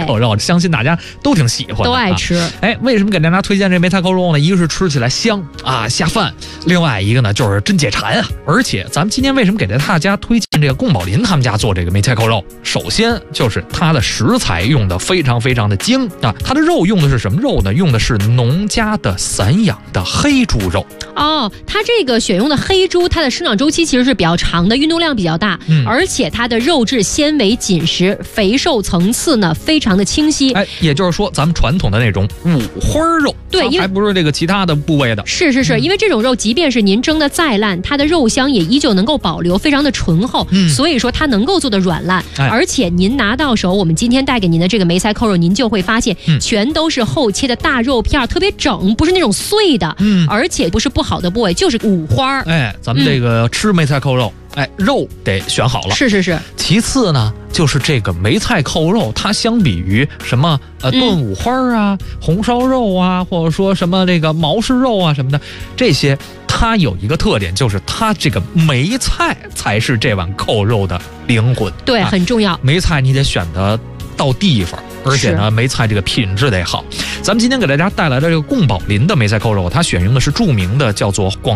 扣肉，相信大家都挺喜欢的， 都爱吃。 为什么给大家推荐这梅菜扣肉呢？一个是吃起来香啊下饭，另外一个呢就是真解馋啊。而且咱们今天为什么给大家推荐这个宫保林他们家做这个梅菜扣肉？首先就是它的食材用的非常非常的精啊，它的肉用的是什么肉呢？用的是农家的散养的黑猪肉。 哦，它这个选用的黑猪，它的生长周期其实是比较长的，运动量比较大，而且它的肉质纤维紧实，肥瘦层次呢非常的清晰。 也就是说咱们传统的那种五花肉， 对， 还不是这个其他的部位的。 是，因为这种肉即便是您蒸的再烂，它的肉香也依旧能够保留，非常的醇厚，所以说它能够做的软烂。而且您拿到手，我们今天带给您的这个梅菜扣肉，您就会发现，全都是厚切的大肉片，特别整，不是那种碎的，而且不是不好的部位，就是五花。 咱们这个吃梅菜扣肉，肉得选好了。 是。 其次呢，就是这个梅菜扣肉，它相比于什么炖五花啊、红烧肉啊，或者说什么这个毛氏肉啊什么的，这些它有一个特点，就是它这个梅菜才是这碗扣肉的灵魂。 对，很重要。 梅菜你得选得到地方，而且呢，梅菜这个品质得好。咱们今天给大家带来的这个宫保林的梅菜扣肉，它选用的是著名的叫做广